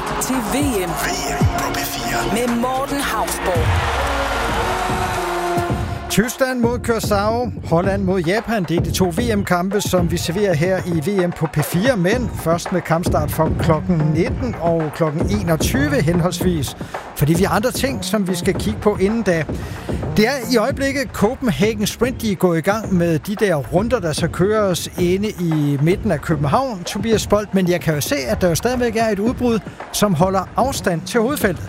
lytter til VM på P4 med Morten Hausborg. Tyskland mod Curaçao, Holland mod Japan. Det er de to VM-kampe, som vi serverer her i VM på P4. Men først med kampstart for klokken 19 og klokken 21 henholdsvis. Fordi vi har andre ting, som vi skal kigge på inden da. Det er i øjeblikket Copenhagen Sprint, de er gået i gang med de der runder, der så køres inde i midten af København, Tobias Bolt. Men jeg kan jo se, at der jo stadigvæk er et udbrud, som holder afstand til hovedfeltet.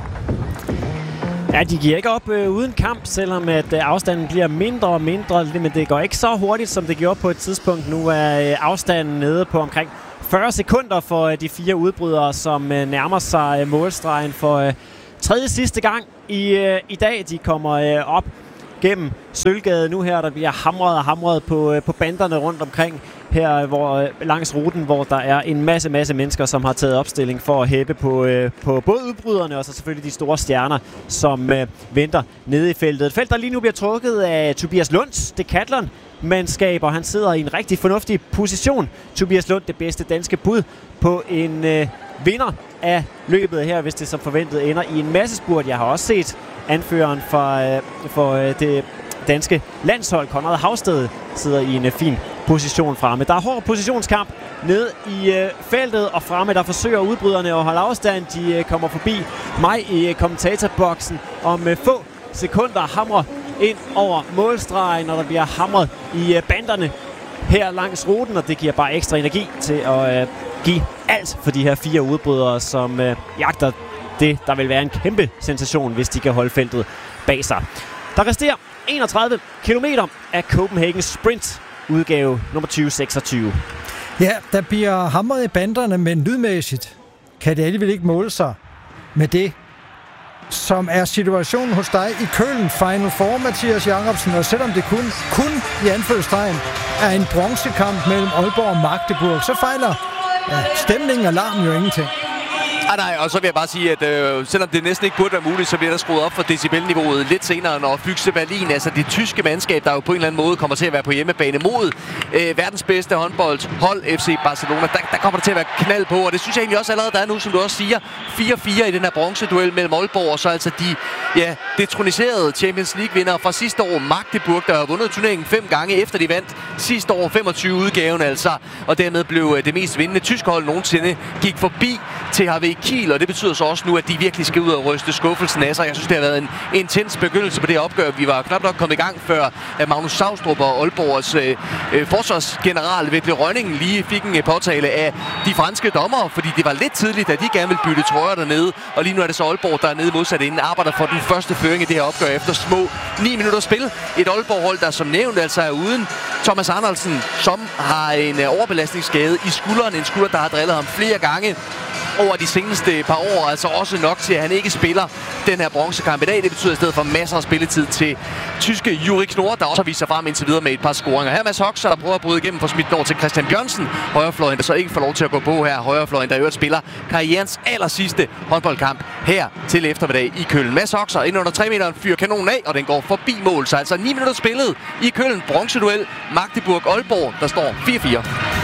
Ja, de giver ikke op uden kamp, selvom at afstanden bliver mindre og mindre, men det går ikke så hurtigt, som det gjorde på et tidspunkt. Nu er afstanden nede på omkring 40 sekunder for de fire udbrydere, som nærmer sig målstregen for tredje sidste gang i dag. De kommer op gennem Sølvgade nu her, der bliver hamret på banderne rundt omkring her langs ruten, hvor der er en masse mennesker, som har taget opstilling for at hæppe på både udbryderne og så selvfølgelig de store stjerner, som venter nede i feltet. Et felt, der lige nu bliver trukket af Tobias Lunds Decathlon-mandskab, og han sidder i en rigtig fornuftig position. Tobias Lund, det bedste danske bud på en vinder af løbet her, hvis det som forventet ender i en massespurt. Jeg har også set anføreren for det danske landshold, Konrad Havsted, sidder i en fin position fremme. Der er hård positionskamp ned i feltet, og fremme der forsøger udbryderne at holde afstand. De kommer forbi mig i kommentatorboksen om få sekunder, hamrer ind over målstregen, og der bliver hamret i banderne her langs ruten, og det giver bare ekstra energi til at give alt for de her fire udbrydere, som jagter det, der vil være en kæmpe sensation, hvis de kan holde feltet bag sig. Der resterer 31 kilometer af Copenhagen Sprint, udgave nummer 2026. Ja, der bliver hamret i banderne, men lydmæssigt kan det alligevel ikke måle sig med det, som er situationen hos dig i Köln Final Four, Mathias Jacobsen. Og selvom det kun i anførselstegn er en bronzekamp mellem Aalborg og Magdeburg, så fejler stemningen og larmen jo ingenting. Nej, og så vil jeg bare sige, at selvom det næsten ikke burde være muligt, så bliver der skruet op for decibelniveauet lidt senere, når Füchse Berlin, altså det tyske mandskab, der jo på en eller anden måde kommer til at være på hjemmebane mod verdens bedste håndboldhold, FC Barcelona, der kommer der til at være knald på, og det synes jeg egentlig også allerede, der er nu, som du også siger, 4-4 i den her bronzeduel mellem Aalborg og så altså de detroniserede Champions League-vindere fra sidste år, Magdeburg, der har vundet turneringen 5 gange efter de vandt sidste år 25-udgaven altså, og dermed blev det mest vindende tyske hold nogensinde, gik forbi til HV Kiel, og det betyder så også nu, at de virkelig skal ud og ryste skuffelsen af sig. Jeg synes, det har været en intens begyndelse på det opgør. Vi var knap nok kommet i gang, før Magnus Saustrup og Aalborgs forsvarsgeneral Vetle Rønning lige fik en påtale af de franske dommere, fordi det var lidt tidligt, at de gerne ville bytte trøjer dernede, og lige nu er det så Aalborg, der er nede modsat inden, arbejder for den første føring i det her opgør efter små 9 minutter spil. Et Aalborg-hold, der som nævnt altså er uden Thomas Arnoldsen, som har en overbelastningsskade i skulderen, en skulder, der har drillet ham flere gange over de seneste par år, altså også nok til, at han ikke spiller den her bronzekamp i dag. Det betyder i stedet for masser af spilletid til tyske Juri Knorr, der også har vist sig frem indtil videre med et par scoringer. Her er Mads Hoxer, der prøver at bryde igennem for smidt over til Christian Bjørnsen, højrefløjen, der så ikke får lov til at gå på her. Højrefløjen, der i øvrigt spiller karrierens allersidste håndboldkamp her til eftermiddag i Köln. Mads Hoxer ind under 3 meter fyrer kanonen af, og den går forbi mål. Så altså 9 minutter spillet i Köln. Bronzeduel Magdeburg-Aalborg, der står 4-4.